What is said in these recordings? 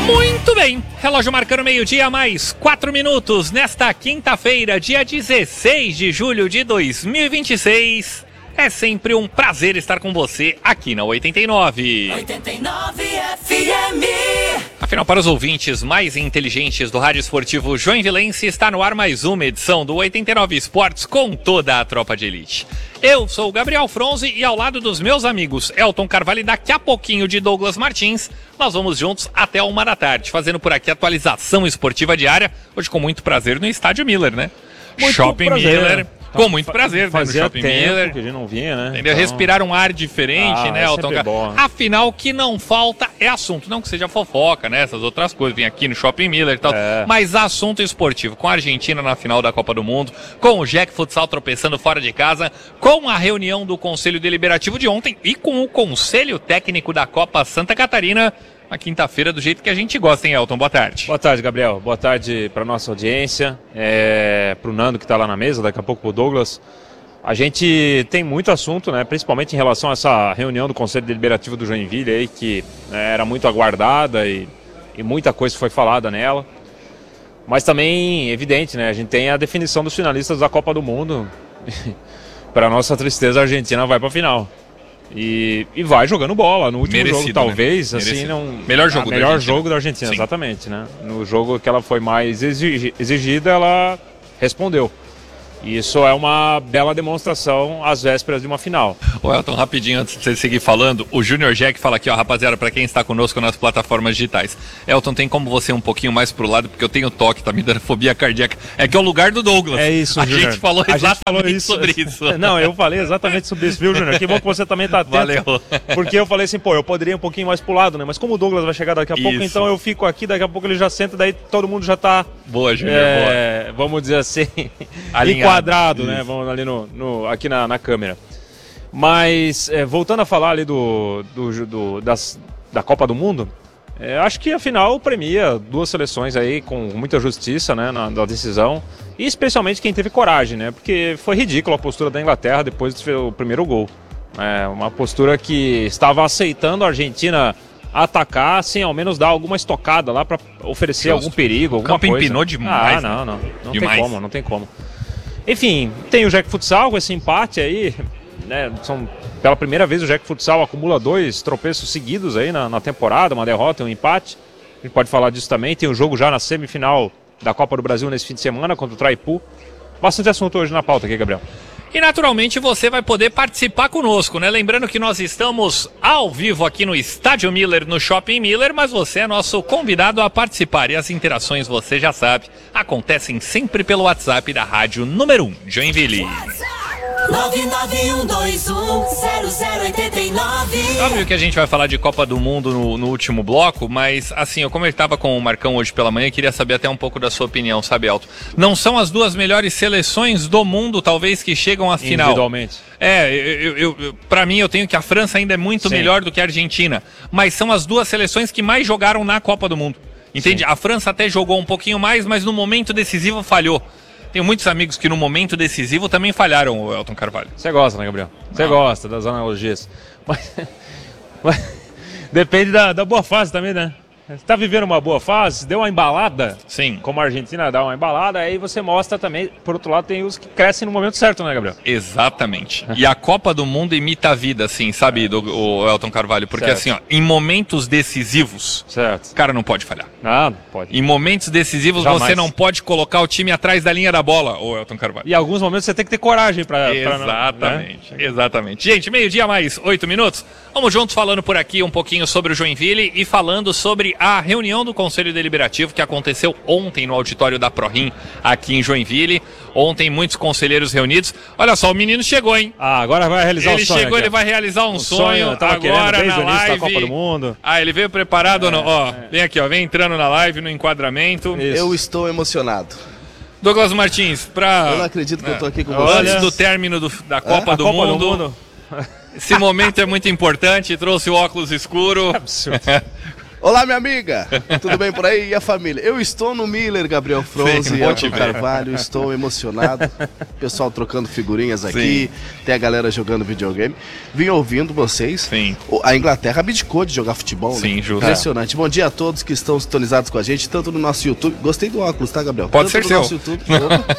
Muito bem, relógio marcando meio-dia, mais 4 minutos, nesta quinta-feira, dia 16 de julho de 2026. É sempre um prazer estar com você aqui na 89. 89 FM. Afinal, para os ouvintes mais inteligentes do rádio esportivo Joinvilense, está no ar mais uma edição do 89 Esportes com toda a tropa de elite. Eu sou o Gabriel Fronzi e ao lado dos meus amigos Elton Carvalho e daqui a pouquinho de Douglas Martins, nós vamos juntos até 1h, fazendo por aqui a atualização esportiva diária, hoje com muito prazer no Estádio Miller, né? Muito Shopping prazer. Miller. Com muito prazer, fazia no Shopping tempo Miller. que a gente não vinha, né? Entendeu? Respirar um ar diferente, né, é Elton? sempre bom. Afinal, o que não falta é assunto. Não que seja fofoca, né? Essas outras coisas. Vem aqui no Shopping Miller e tal. Mas assunto esportivo. Com a Argentina na final da Copa do Mundo, com o Jack Futsal tropeçando fora de casa, com a reunião do Conselho Deliberativo de ontem e com o Conselho Técnico da Copa Santa Catarina. Uma quinta-feira do jeito que a gente gosta, hein, Elton? Boa tarde. Boa tarde, Gabriel. Boa tarde para nossa audiência. Pro Nando que está lá na mesa, daqui a pouco pro Douglas. A gente tem muito assunto, né, principalmente em relação a essa reunião do Conselho Deliberativo do Joinville, aí, que era muito aguardada e muita coisa foi falada nela. Mas também, evidente, né, a gente tem a definição dos finalistas da Copa do Mundo. Para nossa tristeza, a Argentina vai para a final. E vai jogando bola. No último Merecido, jogo, talvez, né? assim, não... Melhor jogo da melhor Argentina. jogo da Argentina, Sim. exatamente, né? No jogo que ela foi mais exigida, ela respondeu. E isso é uma bela demonstração às vésperas de uma final. Ô Elton, rapidinho, antes de você seguir falando, o Júnior Jack fala aqui, ó, rapaziada, pra quem está conosco nas plataformas digitais. Elton, tem como você ir um pouquinho mais pro lado, porque eu tenho toque, tá me dando fobia cardíaca. É que é o lugar do Douglas. É isso, a Júnior. gente falou exatamente sobre isso. Não, eu falei exatamente sobre isso, viu, Júnior? Que bom que você também tá atento. Valeu. Porque eu falei assim, pô, eu poderia ir um pouquinho mais pro lado, né? Mas como o Douglas vai chegar daqui a pouco, Isso. então eu fico aqui, daqui a pouco ele já senta, daí todo mundo já tá... Boa, Júnior, boa. Vamos dizer assim, Alinhado. enquadrado, Isso. né? Vamos ali aqui na câmera. Mas, voltando a falar ali da Copa do Mundo, acho que a final premia duas seleções aí com muita justiça, né, na decisão, e especialmente quem teve coragem, né? Porque foi ridícula a postura da Inglaterra depois do primeiro gol. Uma postura que estava aceitando a Argentina atacar sem ao menos dar alguma estocada lá para oferecer algum perigo, alguma coisa. O campo empinou demais. Não Demais. não tem como. Enfim, tem o Jack Futsal com esse empate aí, né? Pela primeira vez o Jack Futsal acumula 2 tropeços seguidos aí na temporada, uma derrota e um empate. A gente pode falar disso também. Tem o jogo já na semifinal da Copa do Brasil nesse fim de semana contra o Traipu. Bastante assunto hoje na pauta aqui, Gabriel. E naturalmente você vai poder participar conosco, né? Lembrando que nós estamos ao vivo aqui no Estádio Miller, no Shopping Miller, mas você é nosso convidado a participar. E as interações, você já sabe, acontecem sempre pelo WhatsApp da Rádio Número 1, Joinville. 991210089. Óbvio que a gente vai falar de Copa do Mundo no último bloco, mas assim, eu comentava com o Marcão hoje pela manhã, queria saber até um pouco da sua opinião, sabe, Elton? Não são as duas melhores seleções do mundo, talvez, que chegam à final. Individualmente. Pra mim, eu tenho que a França ainda é muito Sim. melhor do que a Argentina, mas são as duas seleções que mais jogaram na Copa do Mundo. Entende? Sim. A França até jogou um pouquinho mais, mas no momento decisivo falhou. Tenho muitos amigos que no momento decisivo também falharam, o Elton Carvalho. Você gosta, né, Gabriel? Você gosta das analogias. Mas depende da boa fase também, né? Você tá vivendo uma boa fase, deu uma embalada. Sim. Como a Argentina dá uma embalada, aí você mostra também, por outro lado, tem os que crescem no momento certo, né, Gabriel? Exatamente. E a Copa do Mundo imita a vida, assim, sabe, o Elton Carvalho? Porque Certo. assim, ó, em momentos decisivos, Certo. o cara não pode falhar. Não pode. Em momentos decisivos, Jamais. você não pode colocar o time atrás da linha da bola, o Elton Carvalho. E em alguns momentos você tem que ter coragem pra Exatamente, exatamente. Gente, meio-dia mais 8 minutos. Vamos juntos falando por aqui um pouquinho sobre o Joinville e falando sobre a reunião do Conselho Deliberativo que aconteceu ontem no auditório da ProRim aqui em Joinville. Ontem muitos conselheiros reunidos. Olha só, o menino chegou, hein? Agora vai realizar o sonho. Ele chegou, aqui, ele vai realizar um sonho eu tava agora querendo desde na o início live. da Copa do Mundo. Ele veio preparado, vem aqui, ó, vem entrando na live, no enquadramento. Isso. Eu estou emocionado. Douglas Martins, Eu não acredito que eu tô aqui com vocês. antes do término da Copa do Mundo. Esse momento é muito importante, trouxe o óculos escuro. Absurdo. Olá, minha amiga! Tudo bem por aí? E a família? Eu estou no Miller, Gabriel Fronzi e Elton Carvalho. Estou emocionado. Pessoal trocando figurinhas aqui. Sim. Tem a galera jogando videogame. Vim ouvindo vocês. Sim. A Inglaterra abdicou de jogar futebol, sim, né? justo. Impressionante. Bom dia a todos que estão sintonizados com a gente, tanto no nosso YouTube. Gostei do óculos, tá, Gabriel? Pode tanto ser no seu. nosso YouTube.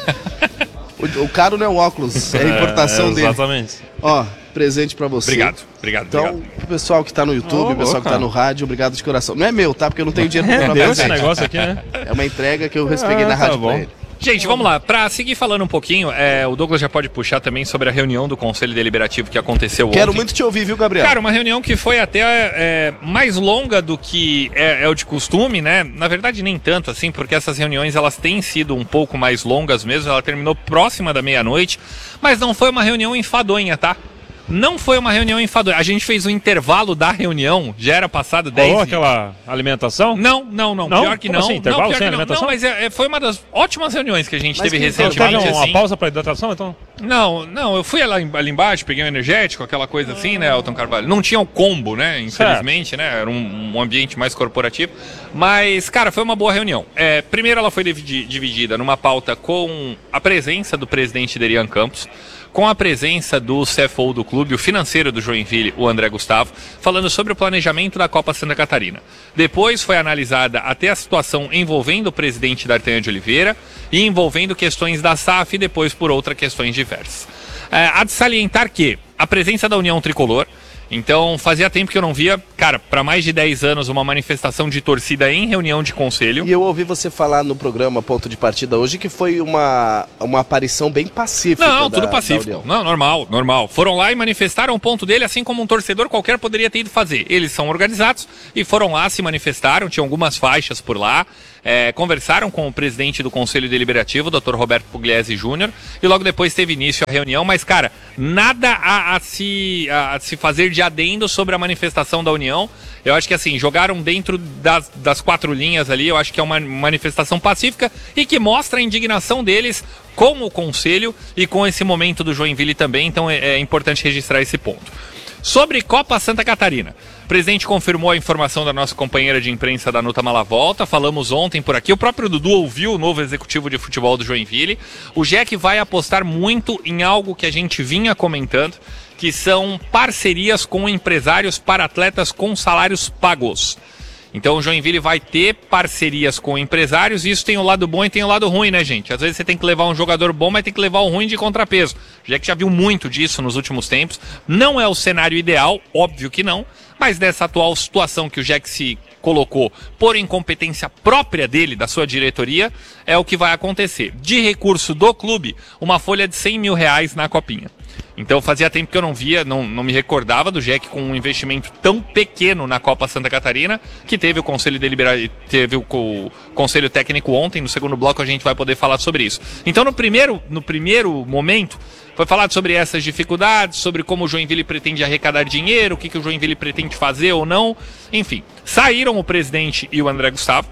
O caro não é o óculos, é a importação dele. Exatamente. Ó, presente pra você. Obrigado. Então, o pessoal que tá no YouTube, o pessoal que tá no rádio, obrigado de coração. Não é meu, tá? Porque eu não tenho dinheiro pra comprar esse negócio aqui, né? É uma entrega que eu peguei na rádio pra ele. Gente, vamos lá. Para seguir falando um pouquinho, o Douglas já pode puxar também sobre a reunião do Conselho Deliberativo que aconteceu ontem. Quero muito te ouvir, viu, Gabriel? Cara, uma reunião que foi até mais longa do que é o de costume, né? Na verdade, nem tanto assim, porque essas reuniões elas têm sido um pouco mais longas mesmo. Ela terminou próxima da meia-noite, mas não foi uma reunião enfadonha, tá? Não foi uma reunião enfadonha. A gente fez o intervalo da reunião, já era passado 10 Rolou aquela alimentação? Não. Pior que Como não. assim? Intervalo pior sem que alimentação? Não, mas foi uma das ótimas reuniões que a gente teve recentemente. Teve uma assim. pausa para hidratação, então? Não, eu fui ali embaixo, peguei um energético, aquela coisa assim, né, Elton Carvalho? Não tinha o combo, né, infelizmente, né, era um ambiente mais corporativo. Mas, cara, foi uma boa reunião. Primeiro ela foi dividida numa pauta com a presença do presidente Derian Campos, com a presença do CFO do clube, o financeiro do Joinville, o André Gustavo, falando sobre o planejamento da Copa Santa Catarina. Depois foi analisada até a situação envolvendo o presidente D'Artagnan de Oliveira e envolvendo questões da SAF e depois por outras questões diversas. Há de salientar que a presença da União Tricolor, então fazia tempo que eu não via, cara, para mais de 10 anos, uma manifestação de torcida em reunião de conselho. E eu ouvi você falar no programa Ponto de Partida hoje que foi uma aparição bem pacífica. Não, tudo pacífico. Não, normal. Foram lá e manifestaram o ponto dele, assim como um torcedor qualquer poderia ter ido fazer. Eles são organizados e foram lá, se manifestaram, tinham algumas faixas por lá. Conversaram com o presidente do Conselho Deliberativo, Dr. Roberto Pugliese Júnior, e logo depois teve início a reunião, mas, cara, nada a se fazer de adendo sobre a manifestação da União. Eu acho que, assim, jogaram dentro das 4 linhas ali, eu acho que é uma manifestação pacífica e que mostra a indignação deles com o Conselho e com esse momento do Joinville também, então é importante registrar esse ponto. Sobre Copa Santa Catarina, o presidente confirmou a informação da nossa companheira de imprensa Danuta Malavolta, falamos ontem por aqui, o próprio Dudu ouviu o novo executivo de futebol do Joinville. O Jack vai apostar muito em algo que a gente vinha comentando, que são parcerias com empresários para atletas com salários pagos. Então o Joinville vai ter parcerias com empresários e isso tem o lado bom e tem o lado ruim, né, gente? Às vezes você tem que levar um jogador bom, mas tem que levar o ruim de contrapeso. Já que já viu muito disso nos últimos tempos. Não é o cenário ideal, óbvio que não, mas nessa atual situação que o Jack se colocou por incompetência própria dele, da sua diretoria, é o que vai acontecer. De recurso do clube, uma folha de R$100 mil na Copinha. Então fazia tempo que eu não via, não me recordava do Jack com um investimento tão pequeno na Copa Santa Catarina, que teve o Conselho Deliberativo, teve o Conselho Técnico ontem. No segundo bloco a gente vai poder falar sobre isso. Então no primeiro momento foi falado sobre essas dificuldades, sobre como o Joinville pretende arrecadar dinheiro, o que o Joinville pretende fazer ou não. Enfim, saíram o presidente e o André Gustavo.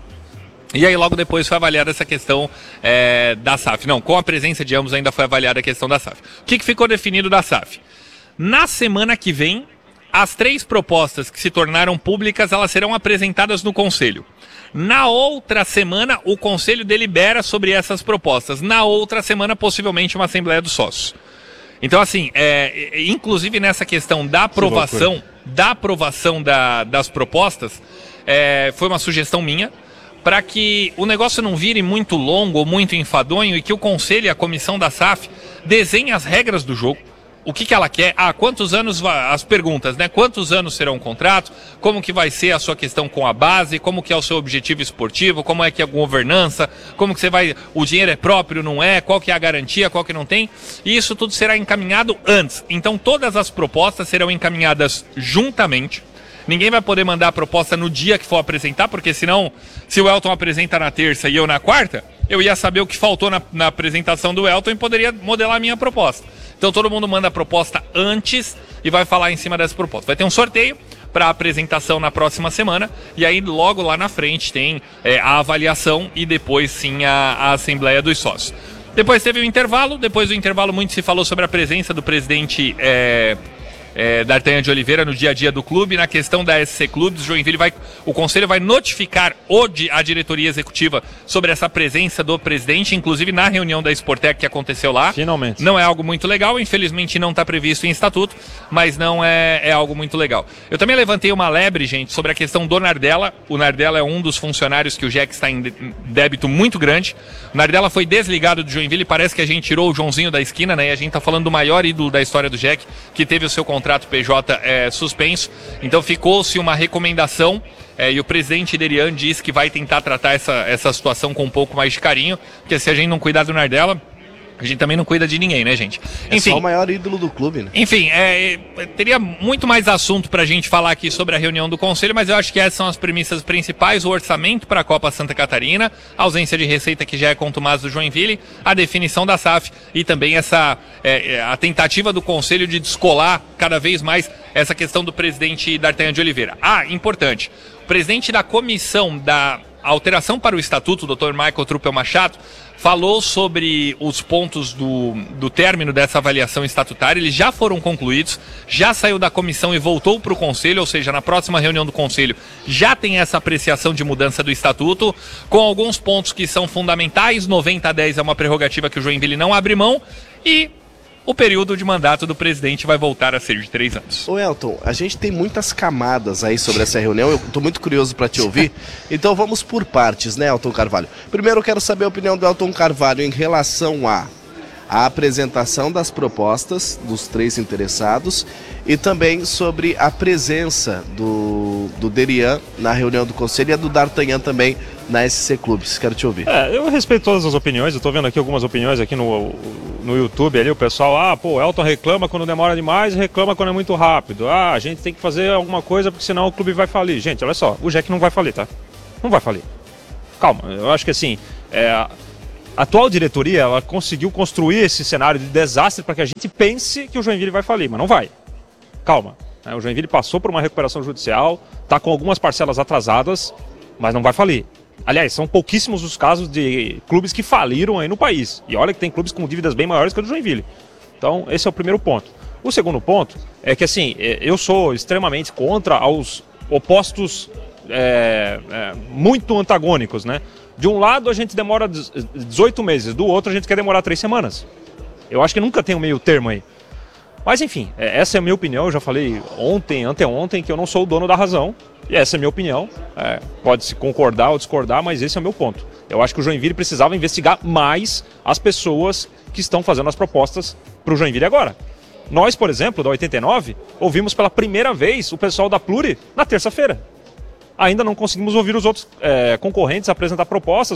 E aí logo depois foi avaliada essa questão da SAF. Não, com a presença de ambos ainda foi avaliada a questão da SAF. O que ficou definido da SAF? Na semana que vem, as 3 propostas que se tornaram públicas, elas serão apresentadas no Conselho. Na outra semana, o Conselho delibera sobre essas propostas. Na outra semana, possivelmente, uma Assembleia dos Sócios. Então, assim, inclusive nessa questão da aprovação das propostas, foi uma sugestão minha, para que o negócio não vire muito longo ou muito enfadonho e que o Conselho e a comissão da SAF desenhem as regras do jogo. O que ela quer? Quantos anos, as perguntas, né? Quantos anos serão o contrato? Como que vai ser a sua questão com a base? Como que é o seu objetivo esportivo? Como é que é a governança? Como que você vai, o dinheiro é próprio, não é? Qual que é a garantia? Qual que não tem? E isso tudo será encaminhado antes. Então todas as propostas serão encaminhadas juntamente. Ninguém vai poder mandar a proposta no dia que for apresentar, porque senão, se o Elton apresenta na terça e eu na quarta, eu ia saber o que faltou na apresentação do Elton e poderia modelar a minha proposta. Então todo mundo manda a proposta antes e vai falar em cima dessa proposta. Vai ter um sorteio para apresentação na próxima semana e aí logo lá na frente tem a avaliação e depois sim a Assembleia dos Sócios. Depois teve o intervalo, depois do intervalo muito se falou sobre a presença do presidente D'Artagnan de Oliveira no dia a dia do clube. Na questão da SC Clubes, o Conselho vai notificar a diretoria executiva sobre essa presença do presidente, inclusive na reunião da Sportec que aconteceu lá. Finalmente. Não é algo muito legal, infelizmente não está previsto em estatuto, mas não é algo muito legal. Eu também levantei uma lebre, gente, sobre a questão do Nardella. O Nardella é um dos funcionários que o Jack está em débito muito grande. O Nardella foi desligado do Joinville, parece que a gente tirou o Joãozinho da esquina, né? E a gente está falando do maior ídolo da história do Jack, que teve o seu contrato PJ suspenso. Então ficou-se uma recomendação e o presidente Derian diz que vai tentar tratar essa situação com um pouco mais de carinho, porque se a gente não cuidar do Nardella, a gente também não cuida de ninguém, né, gente? Enfim, é só o maior ídolo do clube, né? Enfim, teria muito mais assunto pra gente falar aqui sobre a reunião do Conselho, mas eu acho que essas são as premissas principais: o orçamento para a Copa Santa Catarina, a ausência de receita que já é contumaz do Joinville, a definição da SAF e também a tentativa do Conselho de descolar cada vez mais essa questão do presidente D'Artagnan de Oliveira. Importante, o presidente da comissão da alteração para o estatuto, o Dr. Michael Truppel Machado, falou sobre os pontos do término dessa avaliação estatutária. Eles já foram concluídos, já saiu da comissão e voltou para o Conselho, ou seja, na próxima reunião do Conselho já tem essa apreciação de mudança do estatuto, com alguns pontos que são fundamentais. 90-10 é uma prerrogativa que o Joinville não abre mão, e o período de mandato do presidente vai voltar a ser de 3 anos. Ô Elton, a gente tem muitas camadas aí sobre essa reunião, eu tô muito curioso para te ouvir, então vamos por partes, né, Elton Carvalho? Primeiro eu quero saber a opinião do Elton Carvalho em relação à apresentação das propostas dos 3 interessados e também sobre a presença do Derian na reunião do Conselho e a do D'Artagnan também na SC Clubes. Quero te ouvir. Eu respeito todas as opiniões, eu tô vendo aqui algumas opiniões aqui no YouTube ali, o pessoal, o Elton reclama quando demora demais e reclama quando é muito rápido. A gente tem que fazer alguma coisa porque senão o clube vai falir. Gente, olha só, o Jack não vai falir, tá? Não vai falir. Calma, eu acho que assim, a atual diretoria, ela conseguiu construir esse cenário de desastre para que a gente pense que o Joinville vai falir, mas não vai. Calma, o Joinville passou por uma recuperação judicial, está com algumas parcelas atrasadas, mas não vai falir. Aliás, são pouquíssimos os casos de clubes que faliram aí no país. E olha que tem clubes com dívidas bem maiores que a do Joinville. Então, esse é o primeiro ponto. O segundo ponto é que, assim, eu sou extremamente contra aos opostos muito antagônicos, né? De um lado a gente demora 18 meses, do outro a gente quer demorar 3 semanas. Eu acho que nunca tem um meio termo aí. Mas enfim, essa é a minha opinião. Eu já falei anteontem, que eu não sou o dono da razão. E essa é a minha opinião. Pode-se concordar ou discordar, mas esse é o meu ponto. Eu acho que o Joinville precisava investigar mais as pessoas que estão fazendo as propostas para o Joinville agora. Nós, por exemplo, da 89, ouvimos pela primeira vez o pessoal da Pluri na terça-feira. Ainda não conseguimos ouvir os outros concorrentes apresentar propostas.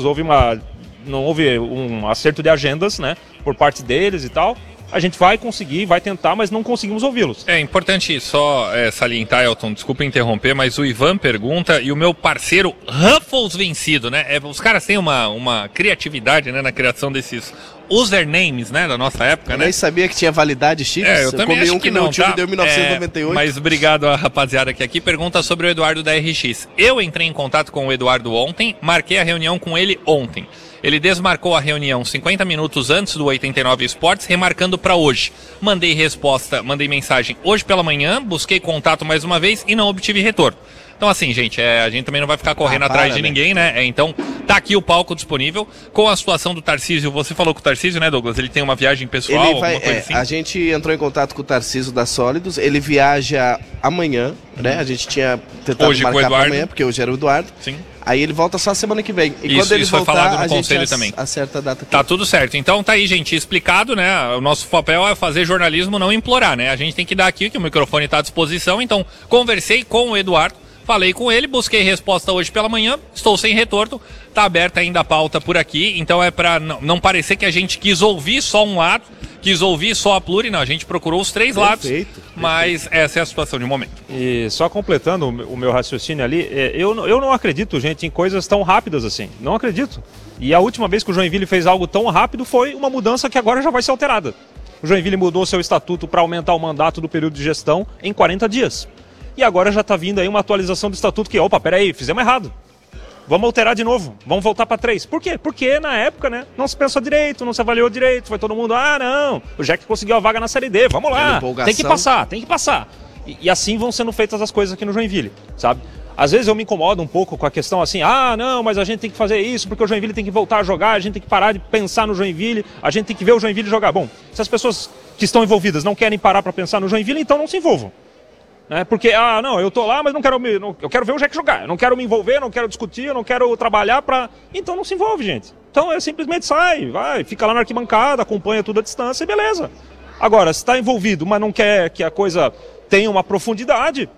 Não houve um acerto de agendas, né, por parte deles e tal. A gente vai conseguir, vai tentar, mas não conseguimos ouvi-los. É importante só salientar, Elton, desculpa interromper, mas o Ivan pergunta, e o meu parceiro Ruffles vencido, né? Os caras têm uma criatividade, né, na criação desses usernames, né, da nossa época, eu né? nem sabia que tinha validade chips. Eu também acho que meu não, time tá? deu em 1998. Mas obrigado a rapaziada que aqui pergunta sobre o Eduardo da RX. Eu entrei em contato com o Eduardo ontem, marquei a reunião com ele ontem. Ele desmarcou a reunião 50 minutos antes do 89 Esportes, remarcando para hoje. Mandei mensagem hoje pela manhã, busquei contato mais uma vez e não obtive retorno. Então assim, gente, a gente também não vai ficar correndo atrás de ninguém, né? Então, tá aqui o palco disponível. Com a situação do Tarcísio, você falou com o Tarcísio, né, Douglas? Ele tem uma viagem pessoal, alguma coisa assim? A gente entrou em contato com o Tarcísio da Sólidos, ele viaja amanhã, né? A gente tinha tentado hoje marcar para amanhã, porque hoje era o Eduardo. Sim. Aí ele volta só semana que vem. E isso, quando ele isso voltar, foi falado no a gente conselho também. acerta a data aqui. Tá tudo certo. Então tá aí, gente, explicado, né? O nosso papel é fazer jornalismo, não implorar, né? A gente tem que dar aqui que o microfone tá à disposição. Então, conversei com o Eduardo, falei com ele, busquei resposta hoje pela manhã, estou sem retorno, tá aberta ainda a pauta por aqui, então é para não parecer que a gente quis ouvir só um lado, quis ouvir só a Pluri, não, a gente procurou os 3 lados, mas essa é a situação de momento. E só completando o meu raciocínio ali, eu não acredito, gente, em coisas tão rápidas assim, não acredito. E a última vez que o Joinville fez algo tão rápido foi uma mudança que agora já vai ser alterada. O Joinville mudou seu estatuto para aumentar o mandato do período de gestão em 40 dias. E agora já está vindo aí uma atualização do estatuto que, peraí, fizemos errado. vamos alterar de novo, vamos voltar para 3. Por quê? Porque na época, né, não se pensou direito, não se avaliou direito, foi todo mundo, não, o Jack conseguiu a vaga na Série D, vamos lá, tem que passar. E assim vão sendo feitas as coisas aqui no Joinville, sabe? Às vezes eu me incomodo um pouco com a questão assim, não, mas a gente tem que fazer isso porque o Joinville tem que voltar a jogar, a gente tem que parar de pensar no Joinville, a gente tem que ver o Joinville jogar. Bom, se as pessoas que estão envolvidas não querem parar para pensar no Joinville, então não se envolvam. Né? Porque, não, eu tô lá, mas eu quero ver o Jack jogar, eu não quero me envolver, não quero discutir, eu não quero trabalhar para... Então não se envolve, gente. Então simplesmente sai, vai, fica lá na arquibancada, acompanha tudo à distância e beleza. Agora, se está envolvido, mas não quer que a coisa tenha uma profundidade...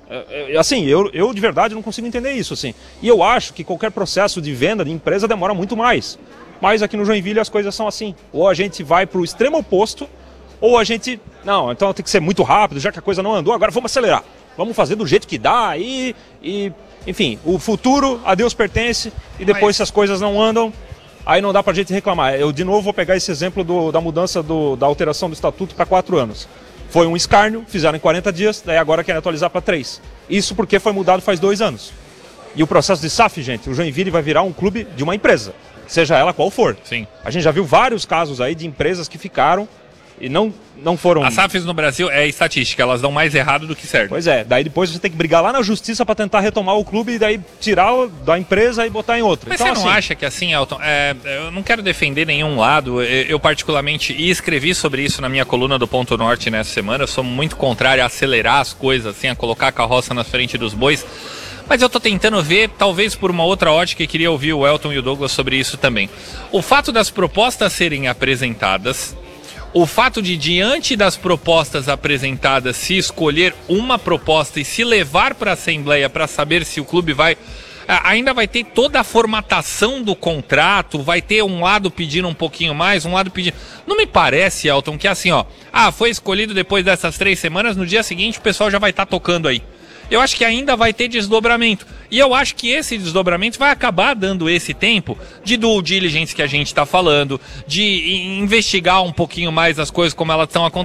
Assim, eu de verdade não consigo entender isso, assim. E eu acho que qualquer processo de venda de empresa demora muito mais. Mas aqui no Joinville as coisas são assim. Ou a gente vai para o extremo oposto, ou a gente... Não, então tem que ser muito rápido, já que a coisa não andou, agora vamos acelerar. Vamos fazer do jeito que dá e enfim, o futuro a Deus pertence e depois se as coisas não andam, aí não dá pra gente reclamar. Eu de novo vou pegar esse exemplo da mudança da alteração do estatuto para 4 anos. Foi um escárnio, fizeram em 40 dias, daí agora querem atualizar para 3. Isso porque foi mudado faz 2 anos. E o processo de SAF, gente, o Joinville vai virar um clube de uma empresa, seja ela qual for. Sim. A gente já viu vários casos aí de empresas que ficaram e não foram... As SAFs no Brasil é estatística, elas dão mais errado do que certo. Pois é, daí depois você tem que brigar lá na justiça para tentar retomar o clube e daí tirar da empresa e botar em outra. Mas então, você não acha que assim, Elton, eu não quero defender nenhum lado, eu particularmente, e escrevi sobre isso na minha coluna do Ponto Norte nessa semana, eu sou muito contrário a acelerar as coisas, assim, a colocar a carroça na frente dos bois, mas eu tô tentando ver, talvez por uma outra ótica, e queria ouvir o Elton e o Douglas sobre isso também. O fato das propostas serem apresentadas... O fato de, diante das propostas apresentadas, se escolher uma proposta e se levar para a Assembleia para saber se o clube vai... Ainda vai ter toda a formatação do contrato, vai ter um lado pedindo um pouquinho mais, um lado pedindo... Não me parece, Elton, que assim, foi escolhido depois dessas 3 semanas, no dia seguinte o pessoal já vai estar tocando aí. Eu acho que ainda vai ter desdobramento. E eu acho que esse desdobramento vai acabar dando esse tempo de due diligence que a gente está falando, de investigar um pouquinho mais as coisas como elas estão acontecendo.